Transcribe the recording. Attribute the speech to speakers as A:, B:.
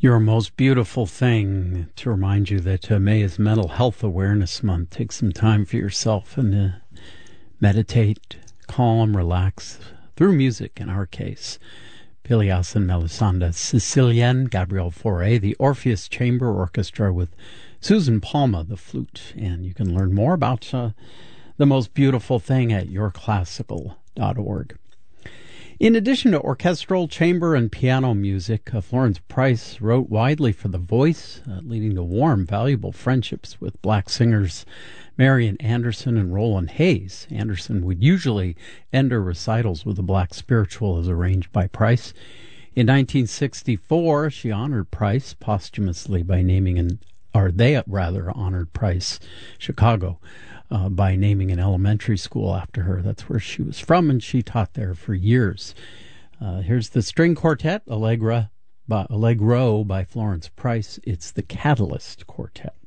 A: Your most beautiful thing, to remind you that May is Mental Health Awareness Month. Take some time for yourself and meditate, calm, relax through music in our case. Pilias and Melisande Sicilian, Gabriel Fauré, the Orpheus Chamber Orchestra with Susan Palma, the flute. And you can learn more about the most beautiful thing at yourclassical.org. In addition to orchestral, chamber, and piano music, Florence Price wrote widely for the voice, leading to warm, valuable friendships with black singers Marian Anderson and Roland Hayes. Anderson would usually end her recitals with a black spiritual as arranged by Price. In 1964, she honored Price posthumously by honored Price, Chicago, by naming an elementary school after her. That's where she was from, and she taught there for years. Here's the string quartet, Allegro by Florence Price. It's the Catalyst Quartet.